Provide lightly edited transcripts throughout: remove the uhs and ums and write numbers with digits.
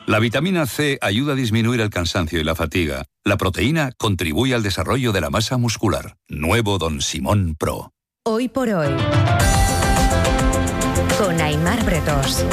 La vitamina C ayuda a disminuir el cansancio y la fatiga. La proteína contribuye al desarrollo de la masa muscular. Nuevo Don Simón Pro. Hoy por hoy, con Aimar Bretós.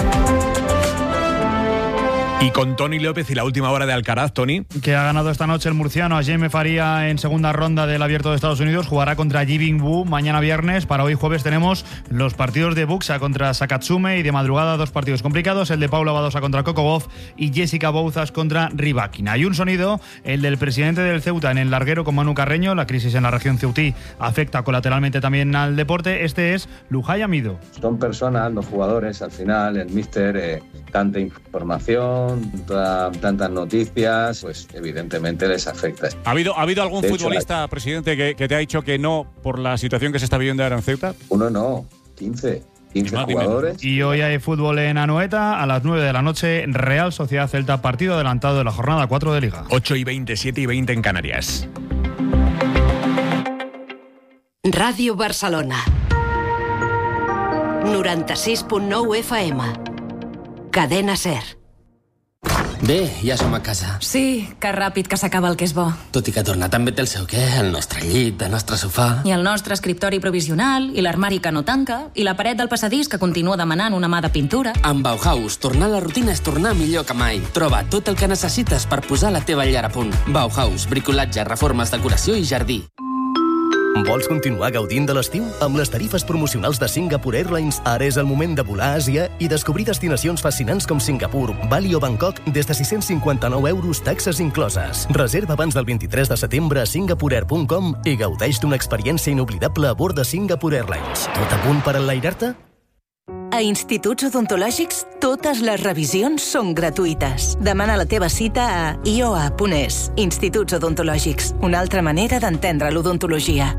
Y con Toni López y la última hora de Alcaraz, Toni. Que ha ganado esta noche el murciano a Jaime Faría en segunda ronda del Abierto de Estados Unidos. Jugará contra Ji Bing Wu mañana viernes. Para hoy jueves tenemos los partidos de Buxa contra Sakatsume y de madrugada 2 partidos complicados. El de Paula Badosa contra Coco Gauff y Jessica Bouzas contra Rybakina. Y un sonido, el del presidente del Ceuta en el larguero con Manu Carreño. La crisis en la región ceutí afecta colateralmente también al deporte. Este es Lujay Amido. Son personas, los jugadores, al final, el míster, tanta información, tantas noticias, pues evidentemente les afecta. ¿Ha habido algún futbolista, presidente, que te ha dicho que no por la situación que se está viviendo ahora en Ceuta? Uno no, 15 jugadores. Y hoy hay fútbol en Anoeta a las 9 de la noche, Real Sociedad Celta, partido adelantado de la jornada 4 de Liga. 8:20, 7:20 en Canarias. Ràdio Barcelona 96.9 FM. Cadena SER. Bé, ja som a casa. Sí, que ràpid que s'acaba el que és bo. Tot i que tornar també té el seu què, el nostre llit, el nostre sofà... I el nostre escriptori provisional, i l'armari que no tanca, i la paret del passadís que continua demanant una mà de pintura. Amb Bauhaus, tornar a la rutina és tornar millor que mai. Troba tot el que necessites per posar la teva llar a punt. Bauhaus, bricolatge, reformes, decoració i jardí. Vols continuar gaudint de l'estiu? Amb les tarifes promocionals de Singapore Airlines, ara és el moment de volar a Àsia i descobrir destinacions fascinants com Singapur, Bali o Bangkok des de 659 euros, taxes incloses. Reserva abans del 23 de setembre a singaporeair.com i gaudeix d'una experiència inoblidable a bord de Singapore Airlines. Tot a punt per enlairar-te? A Instituts Odontològics, totes les revisions són gratuïtes. Demana la teva cita a ioa.es. Instituts Odontològics, una altra manera d'entendre l'odontologia.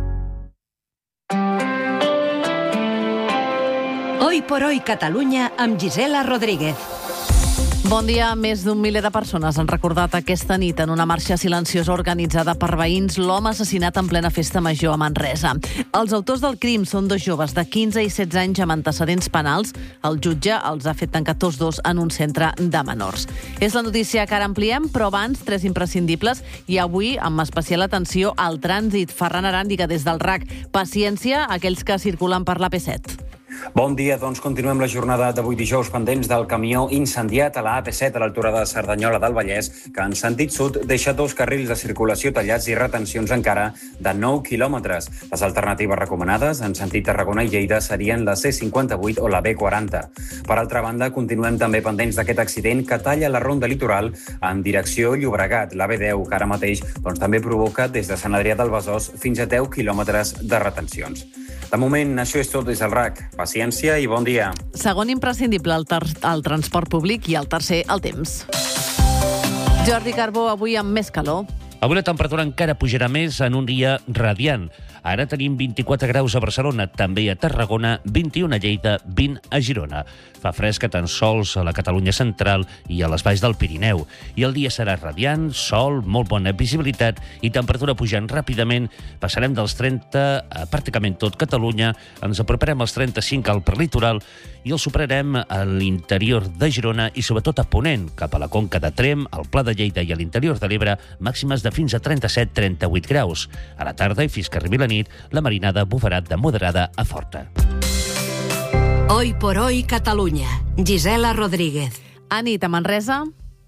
Hoy por hoy Catalunya amb Gisela Rodríguez. Bon dia. Més d'un miler de persones han recordat aquesta nit en una marxa silenciosa organitzada per veïns l'home assassinat en plena festa major a Manresa. Els autors del crim són 2 joves de 15 i 16 anys amb antecedents penals. El jutge els ha fet tancar tots 2 en un centre de menors. És la notícia que ara ampliem, però abans 3 imprescindibles i avui amb especial atenció al trànsit. Ferran Aràndiga des del RAC. Paciència a aquells que circulen per l'AP7. Bon dia, doncs continuem la jornada d'avui dijous pendents del camió incendiat a la AP7 a l'altura de Cerdanyola del Vallès, que en sentit sud deixa 2 carrils de circulació tallats i retencions encara de 9 quilòmetres. Les alternatives recomanades en sentit Tarragona i Lleida serien la C58 o la B40. Per altra banda, continuem també pendents d'aquest accident que talla la ronda litoral en direcció Llobregat, la B10, que ara mateix també provoca des de Sant Adrià del Besòs fins a 10 quilòmetres de retencions. De moment, això és tot des del RAC. Paciència i bon dia. Segon imprescindible, el transport públic, i el tercer, el temps. Jordi Carbó, avui amb més calor. Avui la temperatura encara pujarà més en un dia radiant. Ara tenim 24 graus a Barcelona, també a Tarragona, 21 a Lleida, 20 a Girona. Fa fresca tan sols a la Catalunya central i a les valls del Pirineu. I el dia serà radiant, sol, molt bona visibilitat i temperatura pujant ràpidament. Passarem dels 30 a pràcticament tot Catalunya, ens aproparem als 35 al prelitoral i el superarem a l'interior de Girona i sobretot a Ponent, cap a la Conca de Tremp, al Pla de Lleida i a l'interior de l'Ebre, màximes de fins a 37-38 graus. A la tarda i fins que arribi la nit, la marinada bufarà de moderada a forta. Hoy por hoy Catalunya. Gisela Rodríguez. A nit a Manresa.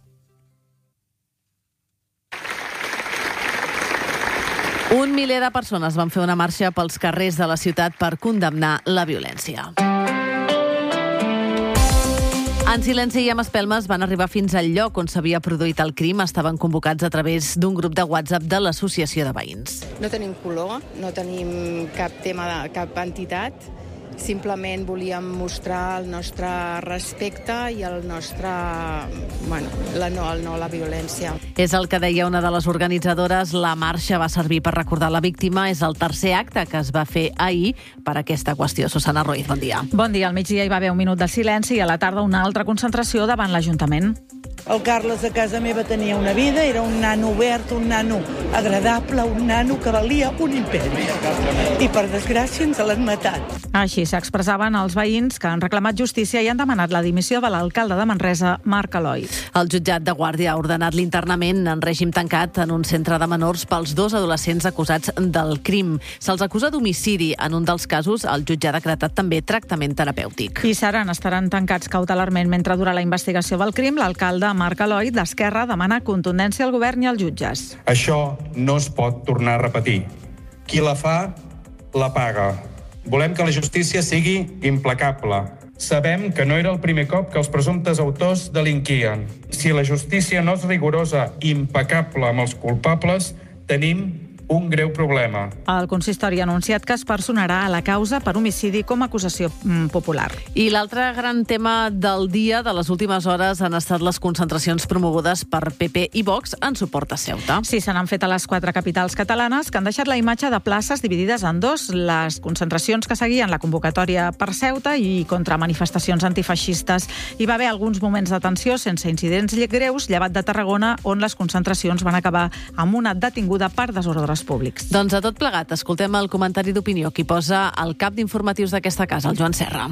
Un miler de persones van fer una marxa pels carrers de la ciutat per condemnar la violència. En silenci i amb espelmes van arribar fins al lloc on s'havia produït el crim. Estaven convocats a través d'un grup de WhatsApp de l'Associació de Veïns. No tenim color, no tenim cap tema, cap entitat. Simplement volíem mostrar el nostre respecte i el nostre... no la violència. És el que deia una de les organitzadores. La marxa va servir per recordar la víctima. És el tercer acte que es va fer ahir per aquesta qüestió. Susana Ruiz, bon dia. Bon dia. Al migdia hi va haver un minut de silenci i a la tarda una altra concentració davant l'Ajuntament. El Carles a casa meva tenia una vida, era un nano obert, un nano agradable, un nano que valia un imperi. I per desgràcia ens l'han matat. Així s'expressaven els veïns que han reclamat justícia i han demanat la dimissió de l'alcalde de Manresa, Marc Eloi. El jutjat de Guàrdia ha ordenat l'internament en règim tancat en un centre de menors pels 2 adolescents acusats del crim. Se'ls acusa d'homicidi. En un dels casos, el jutge ha decretat també tractament terapèutic. I estaran tancats cautelarment mentre dura la investigació del crim. L'alcalde Marc Eloi, d'Esquerra, demana contundència al govern i als jutges. Això no es pot tornar a repetir. Qui la fa, la paga. Volem que la justícia sigui implacable. Sabem que no era el primer cop que els presumptes autors delinquien. Si la justícia no és rigorosa i impecable amb els culpables, tenim un greu problema. El consistori ha anunciat que es personarà a la causa per homicidi com a acusació popular. I l'altre gran tema del dia de les últimes hores han estat les concentracions promogudes per PP i Vox en suport a Ceuta. Sí, se n'han fet a les 4 capitals catalanes que han deixat la imatge de places dividides en 2. Les concentracions que seguien la convocatòria per Ceuta i contra manifestacions antifeixistes. Hi va haver alguns moments de tensió sense incidents greus, llevat de Tarragona, on les concentracions van acabar amb una detinguda per desordres públics. Doncs a tot plegat, escoltem el comentari d'opinió que posa el cap d'informatius d'aquesta casa, el Joan Serra.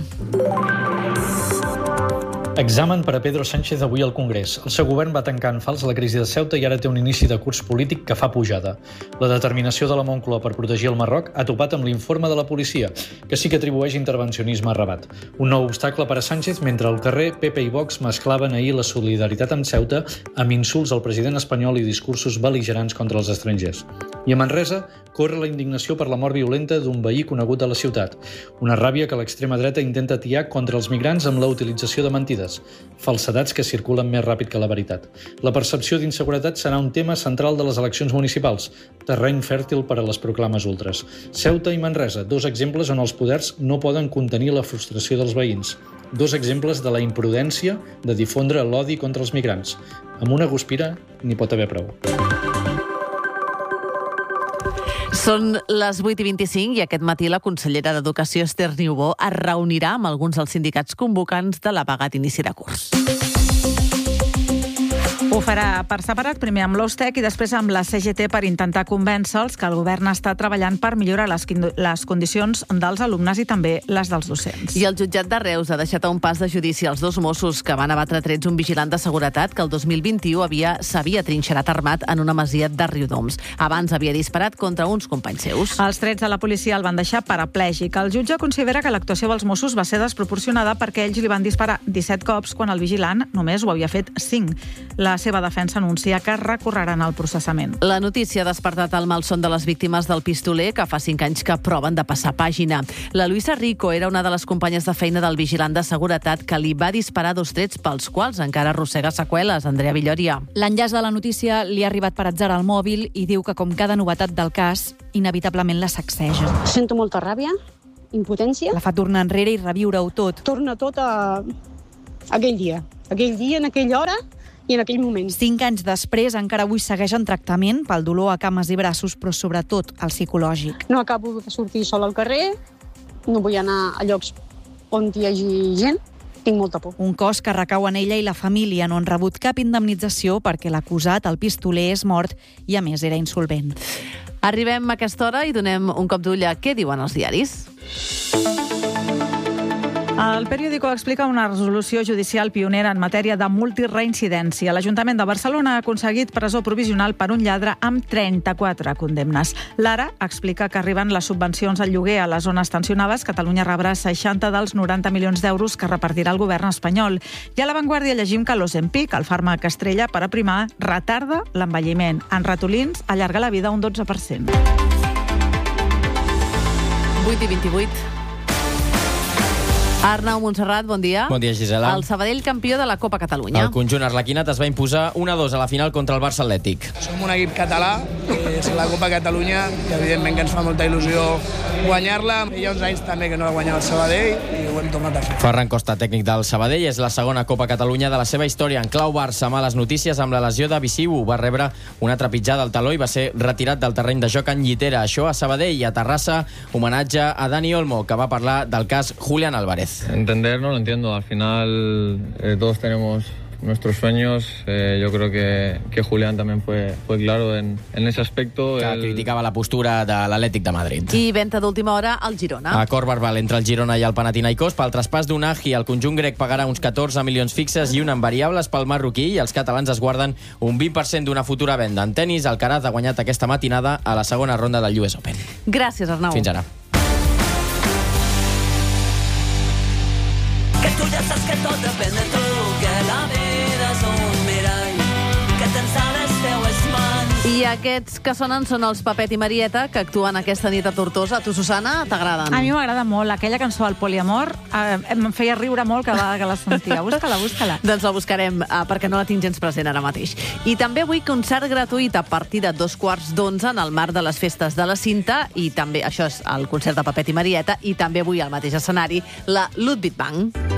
Examen per a Pedro Sánchez avui al Congrés. El seu govern va tancar en fals la crisi de Ceuta i ara té un inici de curs polític que fa pujada. La determinació de la Moncloa per protegir el Marroc ha topat amb l'informe de la policia, que sí que atribueix intervencionisme a Rabat. Un nou obstacle per a Sánchez mentre al carrer PP i Vox mesclaven ahir la solidaritat amb Ceuta amb insults al president espanyol i discursos bel·ligerants contra els estrangers. I a Manresa corre la indignació per la mort violenta d'un veí conegut a la ciutat. Una ràbia que l'extrema dreta intenta atiar contra els migrants amb la utilització de mentides, falsedats que circulen més ràpid que la veritat. La percepció d'inseguretat serà un tema central de les eleccions municipals, terreny fèrtil per a les proclames ultres. Ceuta i Manresa, 2 exemples on els poders no poden contenir la frustració dels veïns. 2 exemples de la imprudència de difondre l'odi contra els migrants. Amb una guspira n'hi pot haver prou. Són les 8:25 i aquest matí la consellera d'Educació, Esther Niubó, es reunirà amb alguns dels sindicats convocants de la vaga d'inici de curs. Ho farà per separat, primer amb l'Ostec i després amb la CGT per intentar convèncer-los que el govern està treballant per millorar les condicions dels alumnes i també les dels docents. I el jutjat de Reus ha deixat a un pas de judici els 2 Mossos que van abatre trets un vigilant de seguretat que el 2021 s'havia trinxerat armat en una masia de Riudoms. Abans havia disparat contra uns companys seus. Els trets de la policia el van deixar paraplègic. El jutge considera que l'actuació dels Mossos va ser desproporcionada perquè ells li van disparar 17 cops quan el vigilant només ho havia fet 5. La seva defensa anuncia que recorreran al processament. La notícia ha despertat el malson de les víctimes del pistoler, que fa 5 anys que proven de passar pàgina. La Luisa Rico era una de les companyes de feina del vigilant de seguretat que li va disparar 2 trets pels quals encara arrossega seqüeles. Andrea Villoria. L'enllaç de la notícia li ha arribat per atzar al mòbil i diu que, com cada novetat del cas, inevitablement la sacseja. Sento molta ràbia, impotència. La fa tornar enrere i reviure-ho tot. Torna tot a aquell dia, en aquella hora i en aquell moment. 5 anys després encara avui segueix en tractament pel dolor a cames i braços, però sobretot el psicològic. No acabo de sortir sola al carrer, no vull anar a llocs on hi hagi gent, tinc molta por. Un cos que recau en ella i la família no han rebut cap indemnització perquè l'acusat, el pistoler, és mort i a més era insolvent. Arribem a aquesta hora i donem un cop d'ull a què diuen els diaris. El periòdico explica una resolució judicial pionera en matèria de multireincidència. L'Ajuntament de Barcelona ha aconseguit presó provisional per un lladre amb 34 condemnes. L'Ara explica que arriben les subvencions al lloguer a les zones tensionades. Catalunya rebrà 60 dels 90 milions d'euros que repartirà el govern espanyol. I a l'Avantguàrdia llegim que l'Ozempic, el fàrmac estrella per aprimar, retarda l'envelliment. En ratolins allarga la vida un 12%. 8:28. Arnau Montserrat, bon dia. Bon dia, Gisela. El Sabadell campió de la Copa Catalunya. El conjunt arlequinat es va imposar 1-2 a la final contra el Barça Atlètic. Som un equip català, és la Copa Catalunya, que evidentment que ens fa molta il·lusió guanyar-la. Hi ha uns anys també que no la guanyava el Sabadell i ho hem tornat a fer. Ferran Costa, tècnic del Sabadell, és la segona Copa Catalunya de la seva història. En clau Barça, males notícies amb la lesió de Bisiu. Va rebre una trepitjada al taló i va ser retirat del terreny de joc en llitera. Això a Sabadell i a Terrassa, homenatge a Dani Olmo, que va parlar del cas Julián Álvarez. Entender, no lo entiendo. Al final todos tenemos nuestros sueños. Yo creo que Julián también fue claro en ese aspecto. Que criticava la postura de l'Atlètic de Madrid. I venda d'última hora al Girona. Acord verbal entre el Girona i el Panathinaikos. Pel traspàs d'Unahi, el conjunt grec pagarà uns 14 milions fixes i un en variables pel marroquí, i els catalans es guarden un 20% d'una futura venda. En tenis, Alcaraz ha guanyat aquesta matinada a la segona ronda del US Open. Gràcies, Arnau. Fins ara. Que tu ja saps que tot depèn de tu, que la vida és un mirall, que tens a les teues mans. I aquests que sonen són els Pepet i Marieta, que actuen aquesta nit a Tortosa. A tu, Susana, t'agraden? A mi m'agrada molt. Aquella cançó, El poliamor, em feia riure molt cada vegada que la sentia. Busca-la. Doncs la buscarem, perquè no la tinc gens present ara mateix. I també avui concert gratuït a partir de 11:15 en el marc de les festes de la Cinta, i també, això és el concert de Pepet i Marieta, i també avui al mateix escenari, la Ludwig Bank.